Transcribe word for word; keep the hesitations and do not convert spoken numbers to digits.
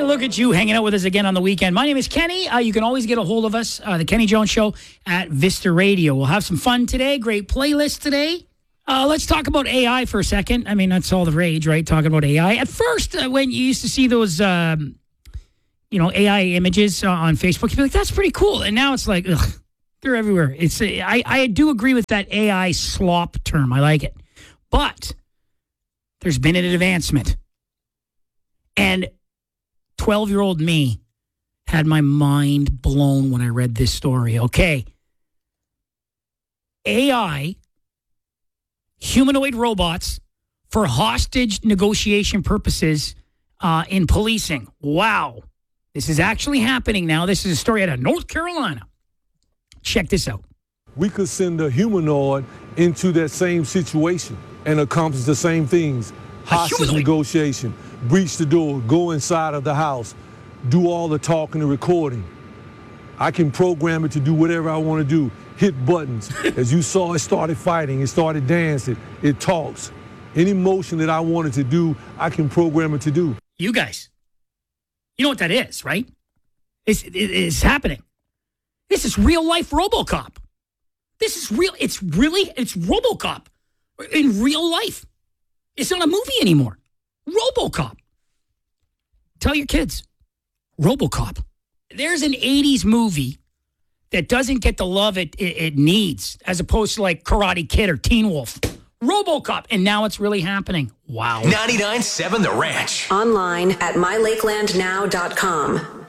look at you hanging out with us again on the weekend. My name is Kenny. Uh, you can always get a hold of us, uh, the Kenny Jones Show at Vista Radio. We'll have some fun today. Great playlist today. Uh, let's talk about A I for a second. I mean, that's all the rage, right? Talking about A I. At first, uh, when you used to see those, um, you know, A I images uh, on Facebook, you'd be like, that's pretty cool. And now it's like, ugh, they're everywhere. It's uh, I, I do agree with that A I slop term. I like it. But there's been an advancement. And twelve-year-old me had my mind blown when I read this story. Okay. A I, humanoid robots for hostage negotiation purposes uh, in policing. Wow. This is actually happening now. This is a story out of North Carolina. Check this out. We could send a humanoid into that same situation and accomplish the same things. Hostage negotiation, breach the door, go inside of the house, do all the talking and recording. I can program it to do whatever I want to do, hit buttons. As you saw, it started fighting, it started dancing, it talks. Any motion that I wanted to do, I can program it to do. You guys, you know what that is, right? It's, it, it's happening. This is real life RoboCop. This is real. It's really, it's RoboCop in real life. It's not a movie anymore. RoboCop. Tell your kids. RoboCop. There's an eighties movie that doesn't get the love it, it, it needs, as opposed to like Karate Kid or Teen Wolf. RoboCop. And now it's really happening. Wow. ninety-nine point seven The Ranch. Online at my lakeland now dot com.